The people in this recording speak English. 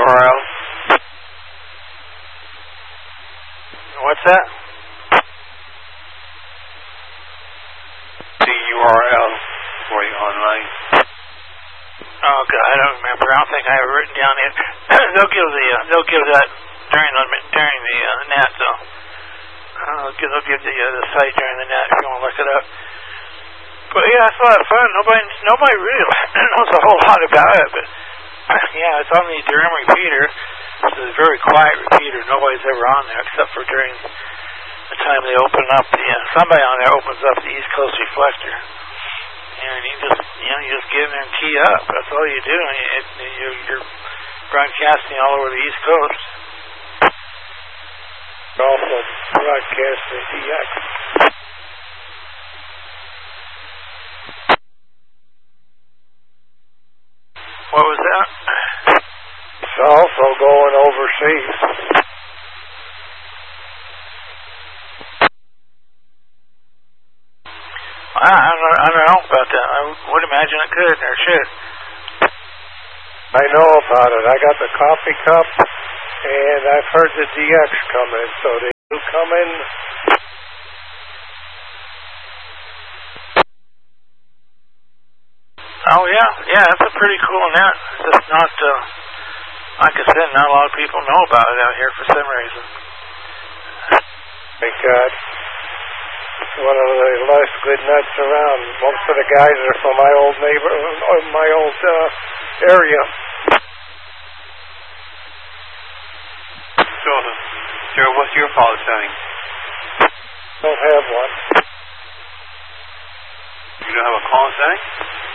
URL? What's that? The URL for you online. Oh God, I don't remember. I don't think I have it written down yet. They'll give that during the net. So they'll give the site during the net if you want to look it up. But yeah, it's a lot of fun. Nobody really knows a whole lot about it, but yeah, it's on the Durham repeater. It's a very quiet repeater. Nobody's ever on there except for during the time they open up. Somebody on there opens up the East Coast reflector, and you just get in there and key up. That's all you do. You're broadcasting all over the East Coast. Also broadcasting DX. What was that? It's also going overseas. I don't know about that. I would imagine it could or should. I know about it. I got the coffee cup, and I've heard the DX coming, so they do come in. Oh yeah, that's a pretty cool net. It's just not, like I said, not a lot of people know about it out here for some reason. Thank God. It's one of the less good nuts around. Most of the guys are from my old area. So, Joe, what's your fault setting? Don't have one. You don't have a call setting?